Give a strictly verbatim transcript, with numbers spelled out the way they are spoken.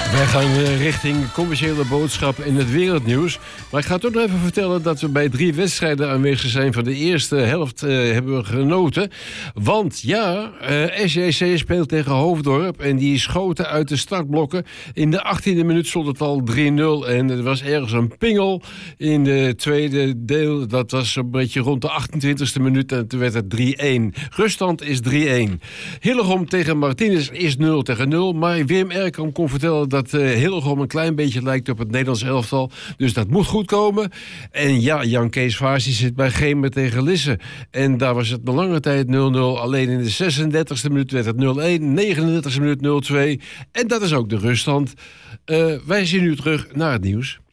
Wij gaan uh, richting commerciële boodschappen in het wereldnieuws. Maar ik ga toch nog even vertellen dat we bij drie wedstrijden aanwezig zijn. Van de eerste helft uh, hebben we genoten. Want ja, uh, S J C speelt tegen Hoofddorp. En die schoten uit de startblokken. In de achttiende minuut stond het al drie nul. En er was ergens een pingel in de tweede deel. Dat was een beetje rond de achtentwintigste minuut. En toen werd het drie één. Ruststand is drie één. Hillegom tegen Martinez is nul tegen nul. Maar Wim Erkamp kon vertellen dat uh, Hillegom een klein beetje lijkt op het Nederlands elftal. Dus dat moet goed komen. En ja, Jan Kees Vaars die zit bij Gemen tegen Lisse. En daar was het een lange tijd nul nul. Alleen in de zesendertigste minuut werd het nul één. negenendertigste minuut nul twee. En dat is ook de ruststand. Uh, wij zien nu terug naar het nieuws.